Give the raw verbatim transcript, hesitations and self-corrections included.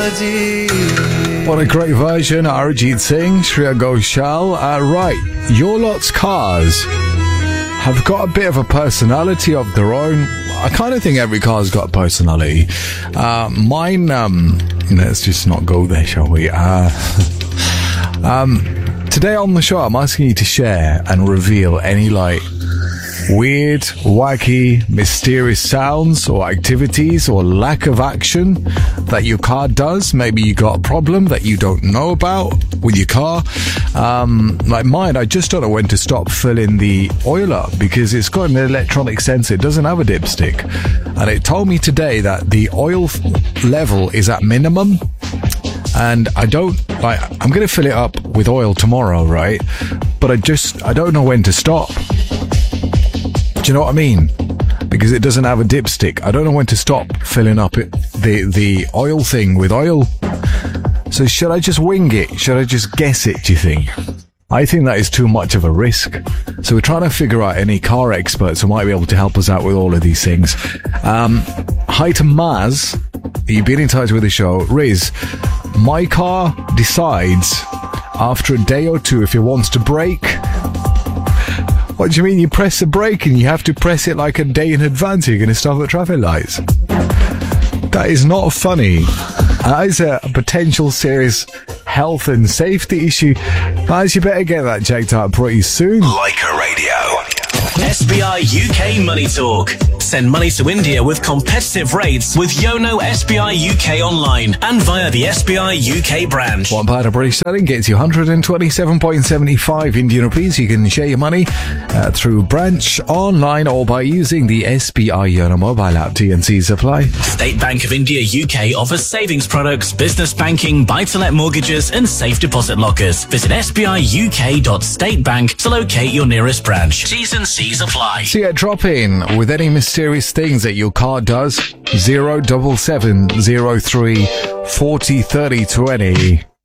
What a great version, Arijit Singh, Shreya Ghoshal. Uh, right, your lot's cars have got a bit of a personality of their own. I kind of think every car's got a personality. Uh, mine, um, let's just not go there, shall we? Uh, um, today on the show, I'm asking you to share and reveal any, like, weird, wacky, mysterious sounds or activities or lack of action that your car does. Maybe you got a problem that you don't know about with your car. Um, like mine, I just don't know when to stop filling the oil up because it's got an electronic sensor. It doesn't have a dipstick. And it told me today that the oil f- level is at minimum. And I don't, like, I'm going to fill it up with oil tomorrow, right? But I just, I don't know when to stop. Do you know what I mean? Because it doesn't have a dipstick. I don't know when to stop filling up it, the the oil thing with oil. So should I just wing it? Should I just guess it, do you think? I think that is too much of a risk. So we're trying to figure out any car experts who might be able to help us out with all of these things. Um, hi to Maz. You've been in touch with the show. Riz, my car decides after a day or two if it wants to brake. What do you mean? You press the brake and you have to press it like a day in advance. You're going to stop at traffic lights. That is not funny. That is a potential serious health and safety issue. Guys, you better get that checked out pretty soon. Leica Radio. S B I U K Money Talk. Send money to India with competitive rates with Yono S B I U K online and via the S B I U K branch. One pound of British sterling gets you one hundred twenty-seven point seven five Indian rupees. You can share your money uh, through branch, online, or by using the S B I Yono mobile app. T and C's apply. State Bank of India U K offers savings products, business banking, buy-to-let mortgages, and safe deposit lockers. Visit s b i u k dot state bank to locate your nearest branch. T's and C's apply. So yeah, drop in with any mysterious things that your car does. Zero double seven zero three forty thirty twenty.